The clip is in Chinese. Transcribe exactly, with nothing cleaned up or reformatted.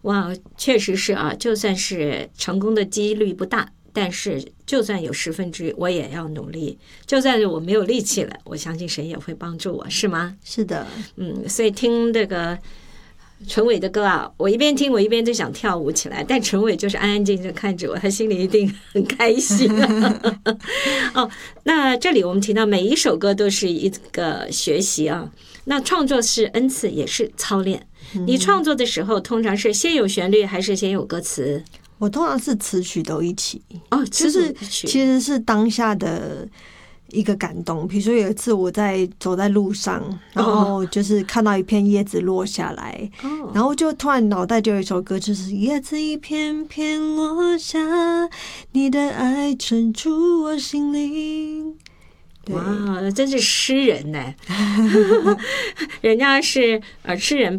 哇，确实是啊，就算是成功的几率不大，但是就算有十分之一，我也要努力。就算是我没有力气了，我相信神也会帮助我，是吗？ 是的， 嗯，所以听这个陈伟的歌啊，我一边听我一边就想跳舞起来，但陈伟就是安安静静看着我，他心里一定很开心、啊、哦，那这里我们提到每一首歌都是一个学习啊，那创作是恩赐，也是操练。你创作的时候通常是先有旋律还是先有歌词？ 我通常是词曲都一起哦， 就是其实是当下的一个感动。比如说有一次我在走在路上，然后就是看到一片叶子落下来，哦、然后就突然脑袋就有一首歌，就是叶子一片片落下，你的爱沉住我心灵。 哇，真是诗人呢！人家是呃诗人